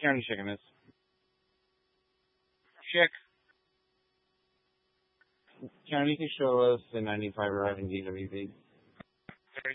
County checking this. Check. County can show us the 95 arriving DWP.